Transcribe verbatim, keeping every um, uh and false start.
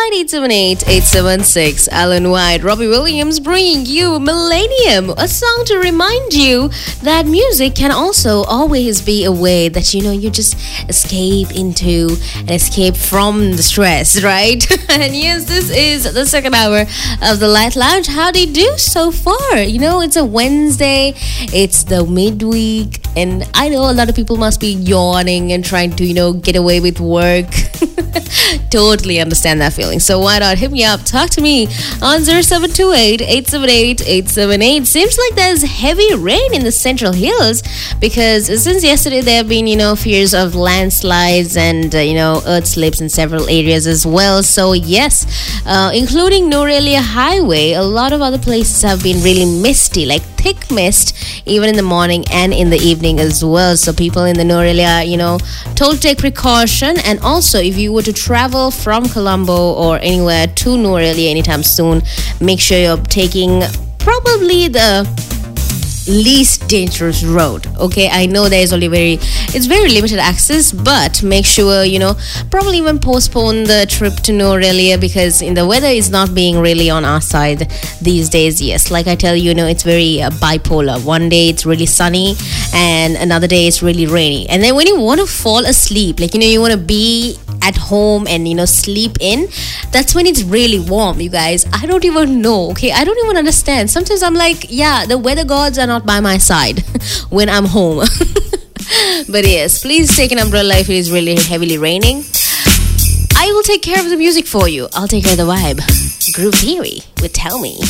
nine eight seven eight, eight seven six. Alan White, Robbie Williams bringing you Millennium, a song to remind you that music can also always be a way that, you know, you just escape into and escape from the stress, right? And yes, this is the second hour of the Light Lounge. How do you do so far? You know, it's a Wednesday, it's the midweek, and I know a lot of people must be yawning and trying to, you know, get away with work. Totally understand that feeling. So why not hit me up, talk to me on zero seven two eight, eight seven eight, eight seven eight. Seems like there's heavy rain in the Central Hills because since yesterday there have been, you know, fears of landslides and, uh, you know, earth slips in several areas as well. So yes, uh, including Norelia Highway, a lot of other places have been really misty, like thick mist, even in the morning and in the evening as well. So people in the Norelia, you know, told to take precaution. And also, if you were to travel from Colombo or anywhere to Norelia anytime soon, make sure you're taking probably the least dangerous road. Okay, I know there is only very it's very limited access, but make sure, you know, probably even postpone the trip to Norelia because in the weather is not being really on our side these days. Yes, like I tell you, you know, it's very uh, bipolar. One day it's really sunny and another day it's really rainy, and then when you want to fall asleep, like, you know, you want to be at home and, you know, sleep in, that's when it's really warm, you guys. I don't even know. Okay, I don't even understand. Sometimes I'm like, yeah, the weather gods are not by my side when I'm home. But yes, please take an umbrella if it is really heavily raining. I will take care of the music for you. I'll take care of the vibe. Groove Theory with Tell Me.